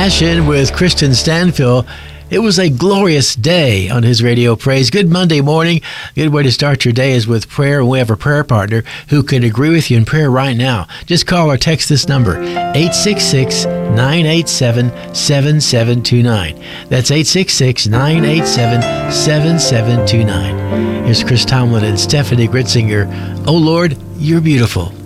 Passion with Kristen Stanfill. It was a glorious day on His Radio Praise. Good Monday morning. Good way to start your day is with prayer. And we have a prayer partner who can agree with you in prayer right now. Just call or text this number, 866-987-7729. That's 866-987-7729. Here's Chris Tomlin and Stephanie Gritzinger. Oh Lord, you're beautiful.